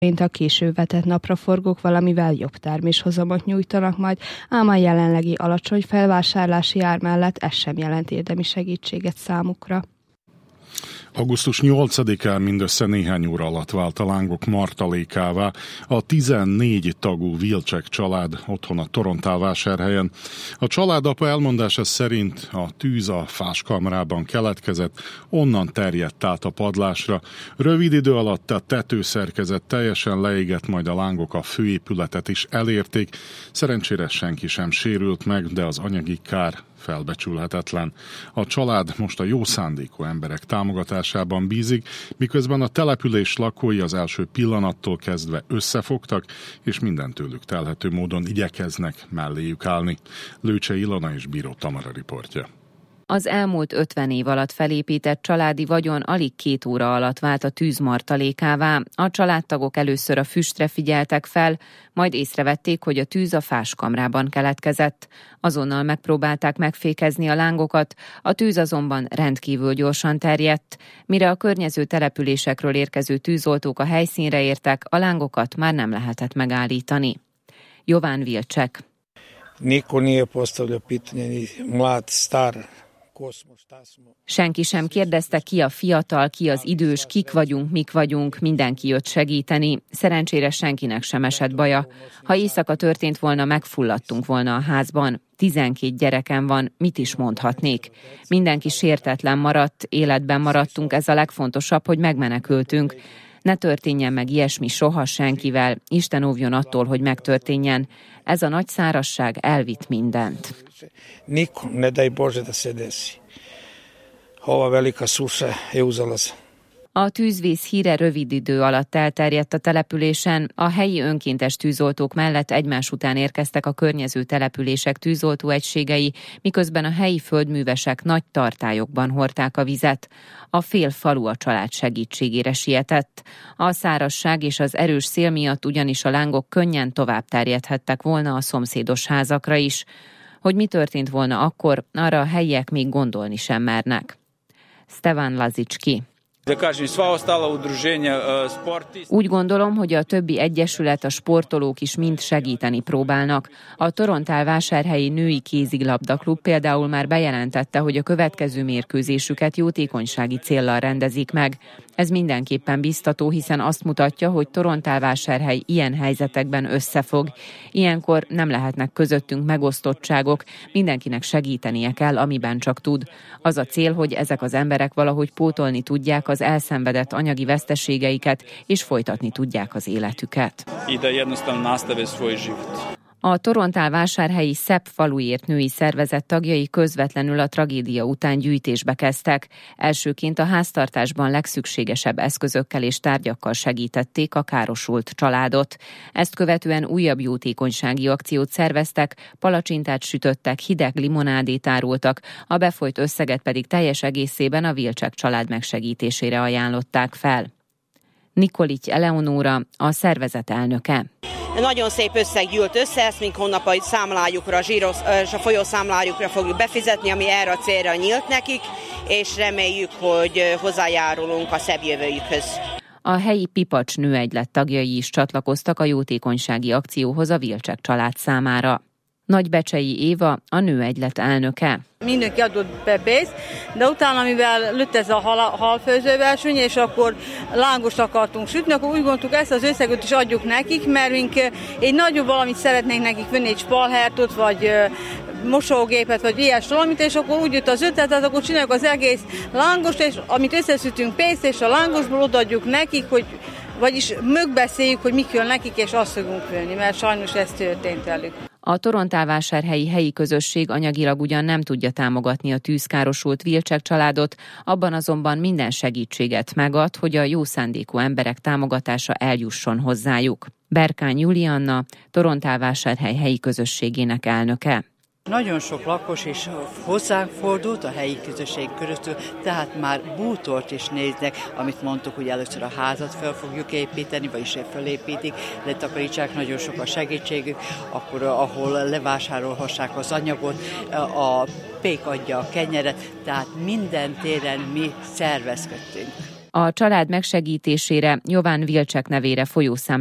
A késő vetett napraforgók valamivel jobb terméshozamot nyújtanak majd, ám a jelenlegi alacsony felvásárlási ár mellett ez sem jelent érdemi segítséget számukra. Augusztus 8-án mindössze néhány óra alatt vált a lángok martalékává a 14 tagú Wilczek család otthona Torontálvásárhelyen. A családapa elmondása szerint a tűz a fáskamrában keletkezett, onnan terjedt át a padlásra. Rövid idő alatt a tetőszerkezet teljesen leégett, majd a lángok a főépületet is elérték. Szerencsére senki sem sérült meg, de az anyagi kár felbecsülhetetlen. A család most a jó szándékú emberek támogatásában bízik, miközben a település lakói az első pillanattól kezdve összefogtak, és minden tőlük telhető módon igyekeznek melléjük állni. Lőcsei Ilona és Bíró Tamara riportja. Az elmúlt 50 év alatt felépített családi vagyon alig 2 óra alatt vált a tűz martalékává. A családtagok először a füstre figyeltek fel, majd észrevették, hogy a tűz a fáskamrában keletkezett. Azonnal megpróbálták megfékezni a lángokat, a tűz azonban rendkívül gyorsan terjedt. Mire a környező településekről érkező tűzoltók a helyszínre értek, a lángokat már nem lehetett megállítani. Jován Wilczek. Niko nije postavljao pitanje ni mlad, star. Senki sem kérdezte, ki a fiatal, ki az idős, kik vagyunk, mik vagyunk, mindenki jött segíteni. Szerencsére senkinek sem esett baja. Ha éjszaka történt volna, megfulladtunk volna a házban. 12 gyerekem van, mit is mondhatnék. Mindenki sértetlen maradt, életben maradtunk, ez a legfontosabb, hogy megmenekültünk. Ne történjen meg ilyesmi soha senkivel, Isten óvjon attól, hogy megtörténjen. Ez a nagy szárazság elvitt mindent. Niko, ne daj Bože da se desi. Ova velika suša je uzela. A tűzvész híre rövid idő alatt elterjedt a településen. A helyi önkéntes tűzoltók mellett egymás után érkeztek a környező települések tűzoltóegységei, miközben a helyi földművesek nagy tartályokban hordták a vizet. A fél falu a család segítségére sietett. A szárazság és az erős szél miatt ugyanis a lángok könnyen tovább terjedhettek volna a szomszédos házakra is. Hogy mi történt volna akkor, arra a helyiek még gondolni sem mernek. Stevan Lazicski. Úgy gondolom, hogy a többi egyesület, a sportolók is mind segíteni próbálnak. A Torontálvásárhelyi női kézilabdaklub például már bejelentette, hogy a következő mérkőzésüket jótékonysági céllal rendezik meg. Ez mindenképpen biztató, hiszen azt mutatja, hogy Torontálvásárhely ilyen helyzetekben összefog. Ilyenkor nem lehetnek közöttünk megosztottságok, mindenkinek segítenie kell, amiben csak tud. Az a cél, hogy ezek az emberek valahogy pótolni tudják az elszenvedett anyagi veszteségeiket, és folytatni tudják az életüket. A Torontálvásárhelyi Szebb faluért női szervezet tagjai közvetlenül a tragédia után gyűjtésbe kezdtek. Elsőként a háztartásban legszükségesebb eszközökkel és tárgyakkal segítették a károsult családot. Ezt követően újabb jótékonysági akciót szerveztek, palacsintát sütöttek, hideg limonádét árultak, a befolyt összeget pedig teljes egészében a Wilczek család megsegítésére ajánlották fel. Nikolics Eleonóra, a szervezet elnöke. Nagyon szép összeg gyűlt össze, ezt mink holnap a számlájukra, a folyószámlájukra fogjuk befizetni, ami erre a célra nyílt nekik, és reméljük, hogy hozzájárulunk a szebb jövőjükhöz. A helyi Pipacs nőegylet tagjai is csatlakoztak a jótékonysági akcióhoz a Wilczek család számára. Nagybecsei Éva, a nőegylet elnöke. Mindenki adott be pénzt, de utána, mivel lőtt ez a halfőzőverseny, és akkor lángost akartunk sütni, akkor úgy gondoltuk, ezt az összeget is adjuk nekik, mert mink egy nagyobb valamit szeretnénk nekik venni, egy spalhertot, vagy mosógépet, vagy ilyes valamit, és akkor úgy jött az ötlet, akkor csináljuk az egész lángost, és amit összeszütünk pénzt, és a lángosból odaadjuk nekik, hogy vagyis megbeszéljük, hogy mik jön nekik, és azt fogunk venni, mert sajnos ez történt velük. A Torontálvásárhelyi helyi közösség anyagilag ugyan nem tudja támogatni a tűzkárosult Wilczek családot, abban azonban minden segítséget megad, hogy a jó szándékú emberek támogatása eljusson hozzájuk. Berkány Julianna, Torontálvásárhely helyi közösségének elnöke. Nagyon sok lakos is hozzánk fordult a helyi közösség köröztül, tehát már bútort is néznek, amit mondtuk, hogy először a házat fel fogjuk építeni, vagyis felépítik, letakarítsák, nagyon sok a segítségük, akkor ahol levásárolhassák az anyagot, a pék adja a kenyeret, tehát minden téren mi szervezkedtünk. A család megsegítésére Jován Vilcsek nevére folyószámlát